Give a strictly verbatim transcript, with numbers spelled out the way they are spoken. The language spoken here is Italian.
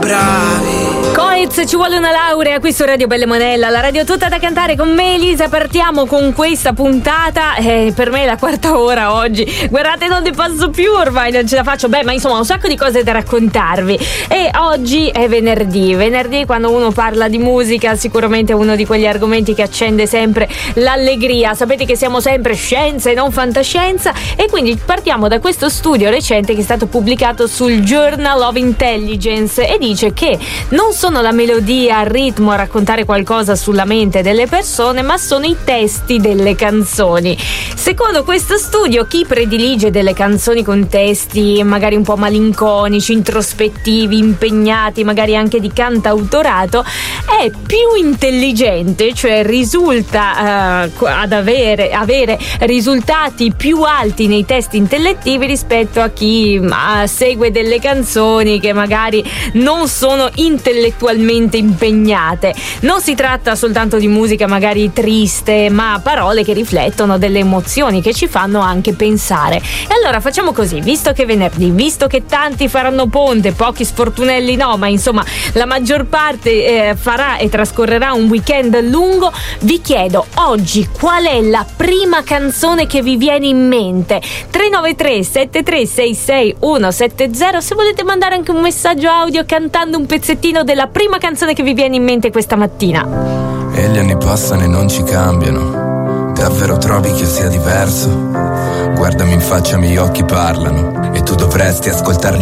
bravi. Coez, ci vuole una laurea qui su Radio Belle Monella, la radio tutta da cantare con me, Elisa. Partiamo con questa puntata, eh, per me è la quarta ora oggi. Guardate, non ne posso più, ormai non ce la faccio. Beh, ma insomma, un sacco di cose da raccontarvi. E oggi è venerdì. Venerdì, quando uno parla di musica, sicuramente è uno di quegli argomenti che accende sempre l'allegria. Sapete che siamo sempre scienza e non fantascienza, e quindi partiamo da questo studio recente che è stato pubblicato sul Journal of Intelligence e dice che non sono la melodia, il ritmo a raccontare qualcosa sulla mente delle persone, ma sono i testi delle canzoni. Secondo questo studio, chi predilige delle canzoni con testi magari un po' malinconici, introspettivi, impegnati, magari anche di cantautorato, è più intelligente, cioè risulta uh, ad avere, avere risultati più alti nei testi intellettivi rispetto a chi uh, segue delle canzoni che magari non sono intellettualmente impegnate. Non si tratta soltanto di musica magari triste, ma parole che riflettono delle emozioni, che ci fanno anche pensare. E allora facciamo così, visto che è venerdì, visto che tanti faranno ponte, pochi sfortunelli no, ma insomma la maggior parte eh, farà e trascorrerà un weekend lungo, vi chiedo oggi qual è la prima canzone che vi viene in mente. Tre nove tre sette tre sei sei uno sette zero, se volete mandare anche un messaggio audio cantando un pezzettino della prima canzone che vi viene in mente questa mattina. E gli anni passano e non ci cambiano. Davvero trovi che io sia diverso? Guardami in faccia, i miei occhi parlano, e tu dovresti ascoltarli